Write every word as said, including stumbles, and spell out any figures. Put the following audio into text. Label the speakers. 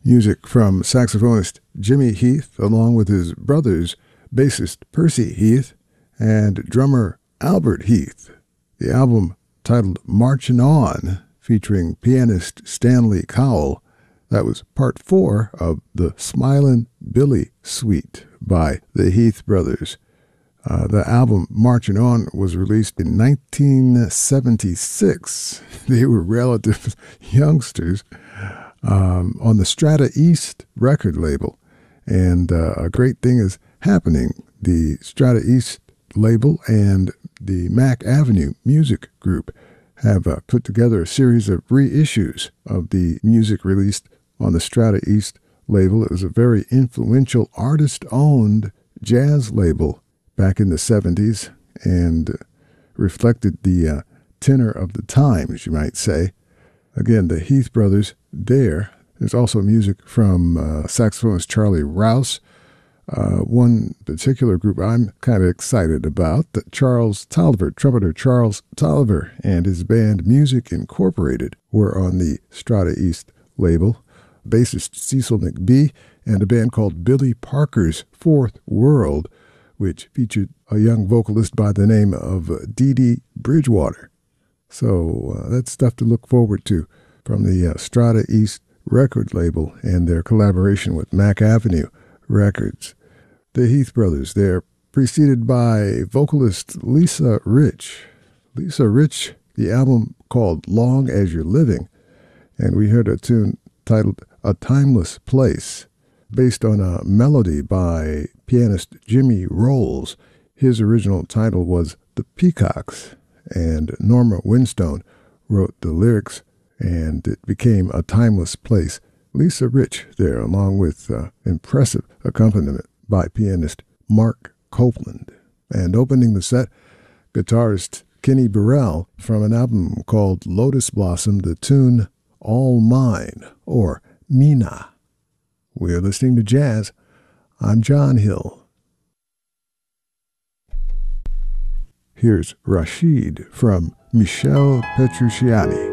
Speaker 1: Music from saxophonist Jimmy Heath, along with his brothers, bassist Percy Heath and drummer Albert Heath. The album, titled Marchin' On, featuring pianist Stanley Cowell, that was part four of the Smilin' Billy Suite by the Heath brothers. Uh, the album Marchin' On was released in nineteen seventy-six. They were relative youngsters um, on the Strata East record label. And uh, a great thing is happening. The Strata East label and the Mack Avenue Music Group have uh, put together a series of reissues of the music released on the Strata East label. It was a very influential artist-owned jazz label back in the seventies and reflected the uh, tenor of the times, you might say. Again, the Heath brothers there. There's also music from uh, saxophonist Charlie Rouse. Uh, one particular group I'm kind of excited about, that Charles Tolliver, trumpeter Charles Tolliver and his band Music Incorporated were on the Strata East label. Bassist Cecil McBee and a band called Billy Parker's Fourth World, which featured a young vocalist by the name of Dee Dee Bridgewater. So uh, that's stuff to look forward to from the uh, Strata East record label and their collaboration with Mack Avenue Records. The Heath brothers, they're preceded by vocalist Lisa Rich. Lisa Rich, the album called Long As You're Living, and we heard a tune titled A Timeless Place, based on a melody by pianist Jimmy Rolls. His original title was The Peacocks, and Norma Winstone wrote the lyrics, and it became A Timeless Place. Lisa Rich there, along with uh, impressive accompaniment by pianist Mark Copeland. And opening the set, guitarist Kenny Burrell from an album called Lotus Blossom, the tune All Mine, or Mina. We're listening to jazz. I'm John Hill. Here's Rashid from Michel Petrucciani.